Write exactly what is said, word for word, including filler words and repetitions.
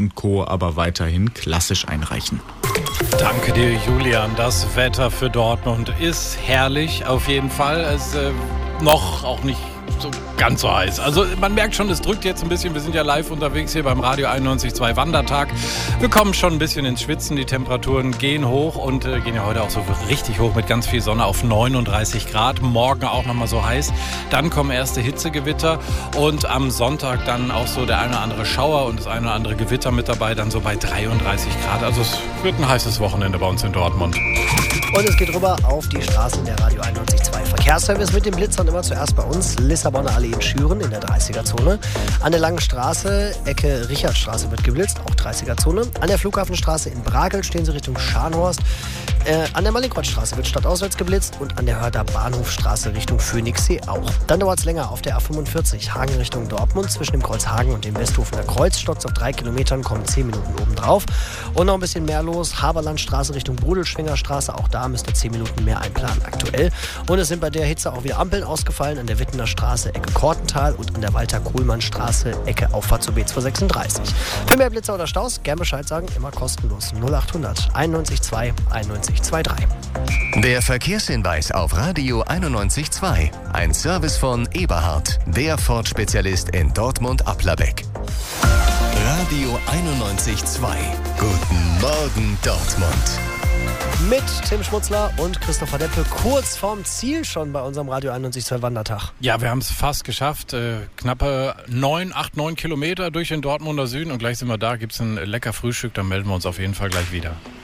und Co. aber weiterhin klassisch einreichen. Danke dir, Julian. Das Wetter für Dortmund ist herrlich, auf jeden Fall. Es ist äh, noch auch nicht so ganz so heiß. Also man merkt schon, es drückt jetzt ein bisschen. Wir sind ja live unterwegs hier beim Radio einundneunzig Komma zwei Wandertag. Wir kommen schon ein bisschen ins Schwitzen. Die Temperaturen gehen hoch und äh, gehen ja heute auch so richtig hoch mit ganz viel Sonne auf neununddreißig Grad. Morgen auch nochmal so heiß. Dann kommen erste Hitzegewitter und am Sonntag dann auch so der eine oder andere Schauer und das eine oder andere Gewitter mit dabei. Dann so bei dreiunddreißig Grad. Also es wird ein heißes Wochenende bei uns in Dortmund. Und es geht rüber auf die Straßen der Radio einundneunzig Komma zwei Verkehrsservice mit den Blitzern immer zuerst bei uns. Lissabonner Allee in Schüren in der dreißiger-Zone. An der Langen Straße, Ecke Richardstraße wird geblitzt, auch dreißiger-Zone. An der Flughafenstraße in Brakel stehen sie Richtung Scharnhorst. Äh, an der Mallinckrodtstraße wird stadtauswärts geblitzt und an der Hörder Bahnhofstraße Richtung Phoenixsee auch. Dann dauert es länger auf der A fünfundvierzig, Hagen Richtung Dortmund. Zwischen dem Kreuz Hagen und dem Westhofener Kreuz stockt es auf drei Kilometern, kommen zehn Minuten obendrauf. Und noch ein bisschen mehr los, Haberlandstraße Richtung Bodelschwingerstraße, auch da müsst ihr zehn Minuten mehr einplanen aktuell. Und es sind bei der Hitze auch wieder Ampeln ausgefallen an der Wittener Straße, Ecke Kortental und an der Walter-Kohlmann-Straße, Ecke Auffahrt zur B zweihundertsechsunddreißig. Für mehr Blitzer oder Staus, gern Bescheid sagen, immer kostenlos. null achthundert einundneunzig Komma zwei einundneunzig Komma drei. Der Verkehrshinweis auf Radio einundneunzig Komma zwei. Ein Service von Eberhard, der Ford-Spezialist in Dortmund-Applerbeck. Radio einundneunzig Komma zwei. Guten Morgen, Dortmund. Mit Tim Schmutzler und Christopher Deppe kurz vorm Ziel schon bei unserem Radio einundneunzig Komma zwei Wandertag. Ja, wir haben es fast geschafft. Äh, knappe neun, acht, neun Kilometer durch den Dortmunder Süden und gleich sind wir da. Gibt es ein lecker Frühstück, dann melden wir uns auf jeden Fall gleich wieder.